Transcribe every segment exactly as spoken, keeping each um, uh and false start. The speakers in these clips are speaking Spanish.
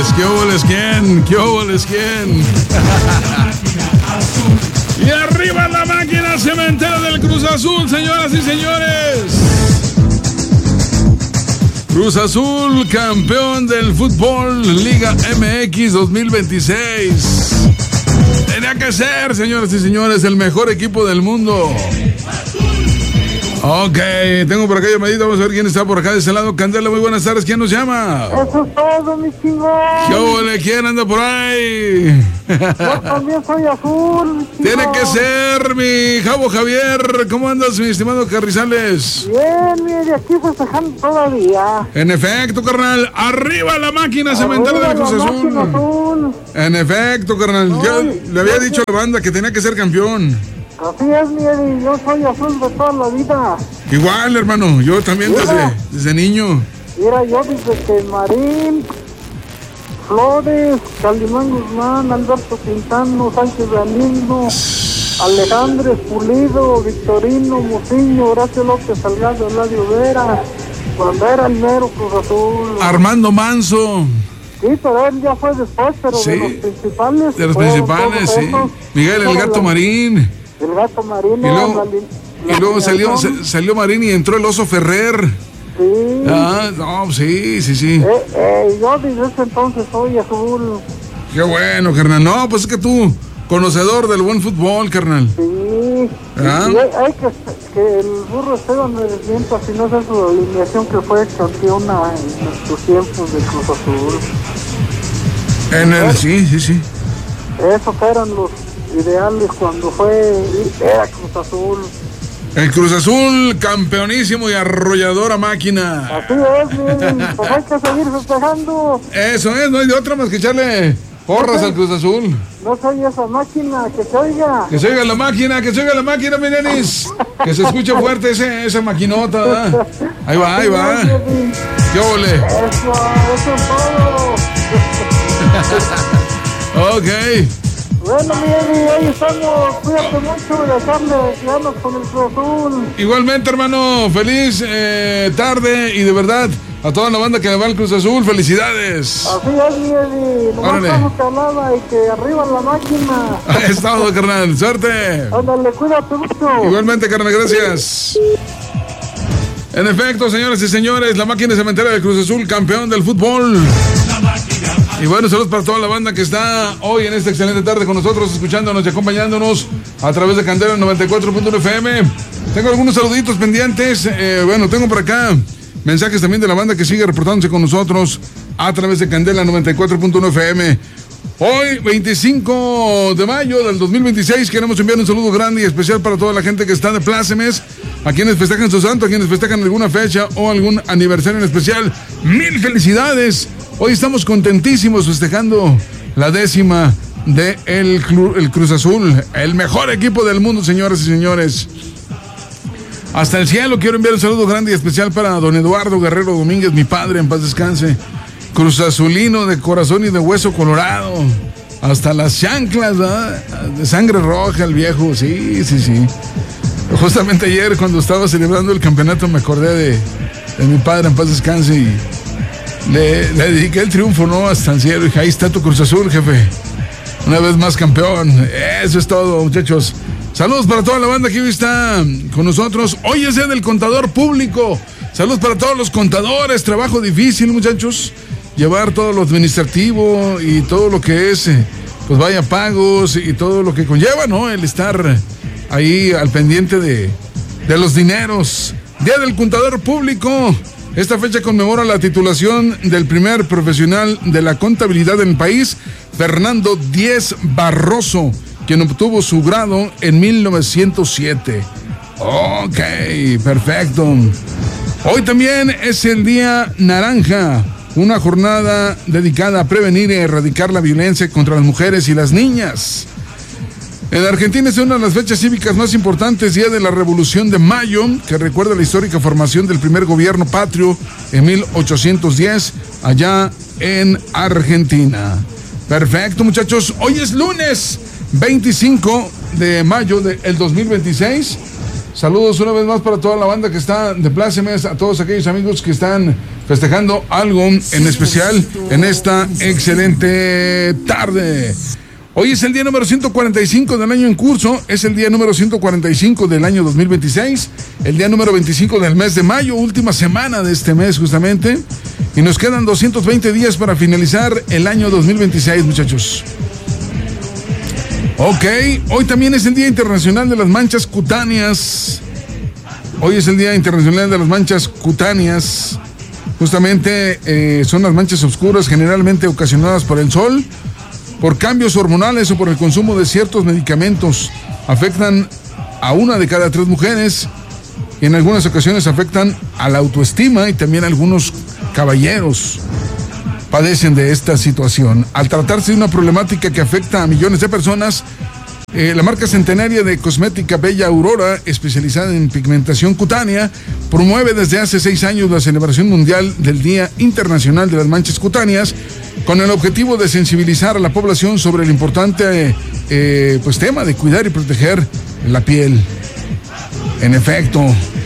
óboles, qué óboles, quién, qué óboles, quién. Y arriba la máquina cementera del Cruz Azul, señoras y señores. Cruz Azul, campeón del fútbol, Liga M X dos mil veintiséis. Tenía que ser, señoras y señores, el mejor equipo del mundo. Ok, tengo por acá llamadita, vamos a ver quién está por acá de ese lado. Candela, muy buenas tardes, ¿quién nos llama? Eso es todo, mi chingón. ¿Qué ole? ¿Quién anda por ahí? Yo también soy azul, mi chingón. Tiene que ser, mi Javo Javier. ¿Cómo andas, mi estimado Carrizales? Bien, mire, aquí festejando todavía. En efecto, carnal, arriba la máquina cementera del Cruz Azul. Azul. En efecto, carnal, Ay, yo le había yo dicho a la banda que tenía que ser campeón. Así es, mire, yo soy azul de toda la vida. Igual, hermano, yo también desde, desde niño. Mira, yo desde que Marín, Flores, Calimán Guzmán, Alberto Quintano, Sánchez Galindo, Alejandro Pulido, Victorino Mociño, Horacio López Salgado, Eladio Vera, cuando era el mero Cruz Azul. Armando Manso. Sí, pero él ya fue después, pero Sí, de los principales. de los fueron principales, todos sí. esos. Miguel el Gato Marín. El Gato Marín. Y luego, la, y luego la salió, sa- salió Marín y entró el Oso Ferrer. Sí. Ah, no, sí, sí, sí. Eh, eh, yo desde ese entonces soy azul. Qué bueno, carnal. No, pues es que tú, conocedor del buen fútbol, carnal. Sí. ¿Ah? Y hay, hay que, que el burro Esteban me desmienta si no es su alineación que fue campeona en nuestros tiempos de Cruz Azul. En el, sí, sí, sí. Esos eran los ideales cuando fue, era Cruz Azul. El Cruz Azul, campeonísimo y arrolladora máquina. Así es, miren, pues hay que seguir festejando. Eso es, no hay de otra más que echarle porras al Cruz Azul. No soy esa máquina, que se oiga. Que se oiga la máquina, que se oiga la máquina, mi nenis. Que se escuche fuerte ese, esa maquinota, ¿verdad? Ahí va, ahí va. ¿Qué ole? Eso, eso es todo. Ok. Bueno, mi Eddie, ahí estamos. Cuídate mucho de dejarle ganas con el Cruz Azul. Igualmente, hermano, feliz eh, tarde y de verdad a toda la banda que le va al Cruz Azul, felicidades. Así es, mi Eddie. Nomás Órale. estamos que hablaba y que arriba la máquina. Es todo, carnal, suerte. Ándale, cuídate mucho. Igualmente, carnal, gracias. En efecto, señoras y señores, la máquina cementera del Cruz Azul, campeón del fútbol. Y bueno, saludos para toda la banda que está hoy en esta excelente tarde con nosotros, escuchándonos y acompañándonos a través de Candela noventa y cuatro punto uno F M. Tengo algunos saluditos pendientes. Eh, bueno, tengo por acá mensajes también de la banda que sigue reportándose con nosotros a través de Candela noventa y cuatro punto uno F M. Hoy, veinticinco de mayo del dos mil veintiséis, queremos enviar un saludo grande y especial para toda la gente que está de plácemes, a quienes festejan su santo, a quienes festejan alguna fecha o algún aniversario en especial. ¡Mil felicidades! Hoy estamos contentísimos festejando la décima de el, Cru- el Cruz Azul, el mejor equipo del mundo, señoras y señores. Hasta el cielo quiero enviar un saludo grande y especial para don Eduardo Guerrero Domínguez, mi padre, en paz descanse. Cruz Azulino de corazón y de hueso colorado. Hasta las chanclas, ¿verdad? De sangre roja el viejo, sí, sí, sí. Justamente ayer cuando estaba celebrando el campeonato me acordé de, de mi padre, en paz descanse, y le, le dediqué el triunfo, ¿no? Hasta el cielo. Y dije, ahí está tu Cruz Azul, jefe. Una vez más campeón. Eso es todo, muchachos. Saludos para toda la banda que hoy está con nosotros. Hoy es día del contador público. Saludos para todos los contadores. Trabajo difícil, muchachos. Llevar todo lo administrativo y todo lo que es, pues vaya, pagos y todo lo que conlleva, ¿no? El estar ahí al pendiente de, de los dineros. Día del contador público. Esta fecha conmemora la titulación del primer profesional de la contabilidad en el país, Fernando Díez Barroso, quien obtuvo su grado en mil novecientos siete. Ok, perfecto. Hoy también es el Día Naranja, una jornada dedicada a prevenir y erradicar la violencia contra las mujeres y las niñas. En Argentina es una de las fechas cívicas más importantes, Día de la Revolución de Mayo, que recuerda la histórica formación del primer gobierno patrio en mil ochocientos diez, allá en Argentina. Perfecto, muchachos. Hoy es lunes veinticinco de mayo del dos mil veintiséis. Saludos una vez más para toda la banda que está de plácemes, a todos aquellos amigos que están festejando algo en especial en esta excelente tarde. Hoy es el día número ciento cuarenta y cinco del año en curso, es el día número ciento cuarenta y cinco del año dos mil veintiséis, el día número veinticinco del mes de mayo, última semana de este mes justamente, y nos quedan doscientos veinte días para finalizar el año dos mil veintiséis, muchachos. Ok, hoy también es el Día Internacional de las Manchas Cutáneas. Hoy es el Día Internacional de las Manchas Cutáneas. Justamente eh, son las manchas oscuras generalmente ocasionadas por el sol, por cambios hormonales o por el consumo de ciertos medicamentos. Afectan a una de cada tres mujeres y en algunas ocasiones afectan a la autoestima, y también algunos caballeros padecen de esta situación. Al tratarse de una problemática que afecta a millones de personas, eh, la marca centenaria de cosmética Bella Aurora, especializada en pigmentación cutánea, promueve desde hace seis años la celebración mundial del Día Internacional de las Manchas Cutáneas, con el objetivo de sensibilizar a la población sobre el importante eh, pues, tema de cuidar y proteger la piel. En efecto,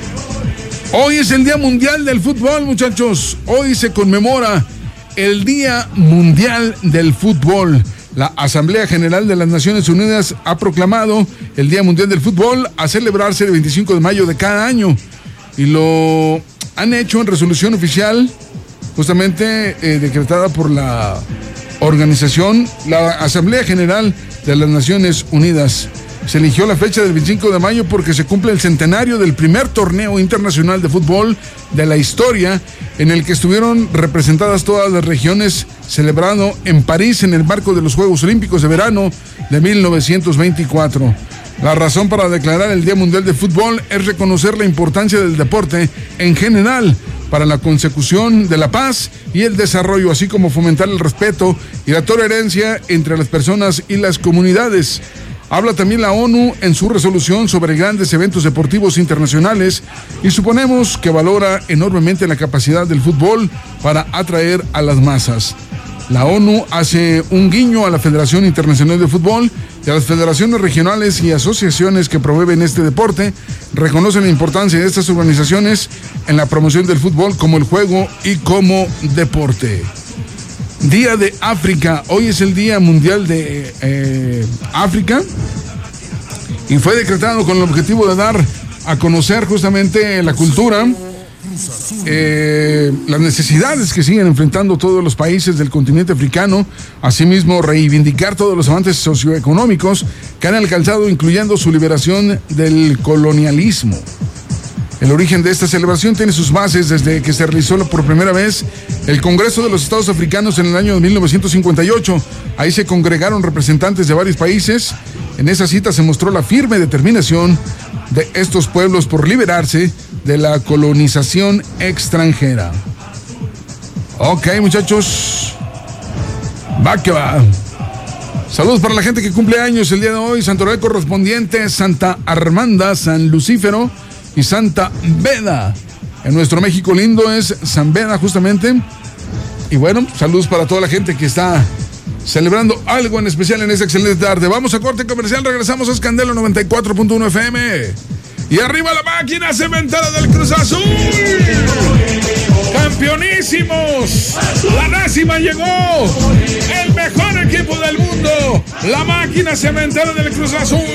hoy es el Día Mundial del Fútbol, muchachos. Hoy se conmemora el Día Mundial del Fútbol. La Asamblea General de las Naciones Unidas ha proclamado el Día Mundial del Fútbol a celebrarse el veinticinco de mayo de cada año, y lo han hecho en resolución oficial justamente eh, decretada por la organización, la Asamblea General de las Naciones Unidas. Se eligió la fecha del veinticinco de mayo porque se cumple el centenario del primer torneo internacional de fútbol de la historia, en el que estuvieron representadas todas las regiones, celebrado en París en el marco de los Juegos Olímpicos de Verano de mil novecientos veinticuatro. La razón para declarar el Día Mundial de Fútbol es reconocer la importancia del deporte en general para la consecución de la paz y el desarrollo, así como fomentar el respeto y la tolerancia entre las personas y las comunidades. Habla también la ONU en su resolución sobre grandes eventos deportivos internacionales, y suponemos que valora enormemente la capacidad del fútbol para atraer a las masas. La ONU hace un guiño a la Federación Internacional de Fútbol y a las federaciones regionales y asociaciones que promueven este deporte. Reconocen la importancia de estas organizaciones en la promoción del fútbol como el juego y como deporte. Día de África. Hoy es el Día Mundial de eh, África, y fue decretado con el objetivo de dar a conocer justamente la cultura, eh, las necesidades que siguen enfrentando todos los países del continente africano, asimismo reivindicar todos los avances socioeconómicos que han alcanzado, incluyendo su liberación del colonialismo. El origen de esta celebración tiene sus bases desde que se realizó por primera vez el Congreso de los Estados Africanos en el año de mil novecientos cincuenta y ocho. Ahí se congregaron representantes de varios países. En esa cita se mostró la firme determinación de estos pueblos por liberarse de la colonización extranjera. Ok, muchachos, va que va. Saludos para la gente que cumple años el día de hoy. Santoral correspondiente: Santa Armanda, San Lucífero y Santa Beda. En nuestro México lindo es San Beda justamente. Y bueno, saludos para toda la gente que está celebrando algo en especial en esta excelente tarde. Vamos a corte comercial, regresamos a Escandelo noventa y cuatro punto uno F M. Y arriba la máquina cementera del Cruz Azul. ¡Campeonísimos! La décima llegó. El mejor equipo del mundo. La máquina cementera del Cruz Azul.